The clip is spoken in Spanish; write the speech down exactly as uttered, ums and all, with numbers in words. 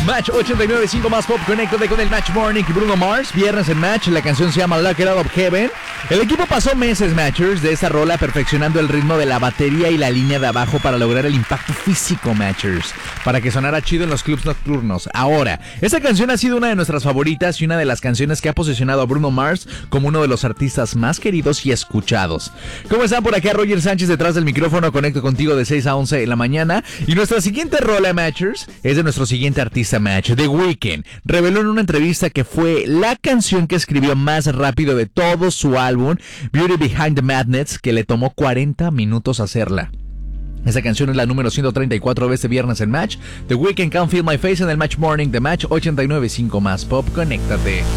Match ochenta y nueve punto cinco más Pop, conéctate con el Match Morning. Bruno Mars, viernes en Match. La canción se llama Lock It Out of Heaven. El equipo pasó meses, Matchers, de esta rola perfeccionando el ritmo de la batería y la línea de abajo para lograr el impacto físico, Matchers, para que sonara chido en los clubs nocturnos. Ahora, esta canción ha sido una de nuestras favoritas y una de las canciones que ha posicionado a Bruno Mars como uno de los artistas más queridos y escuchados. ¿Cómo están por acá? Roger Sánchez detrás del micrófono, conecto contigo de seis a once de la mañana. Y nuestra siguiente rola, Matchers, es de nuestro siguiente artista, Match, The Weeknd. Reveló en una entrevista que fue la canción que escribió más rápido de todo su álbum, Beauty Behind the Madness, que le tomó cuarenta minutos hacerla. Esa canción es la número ciento treinta y cuatro de este viernes en Match. The Weeknd, Can't Feel My Face en el Match Morning de Match ochenta y nueve punto cinco más Pop. Conéctate.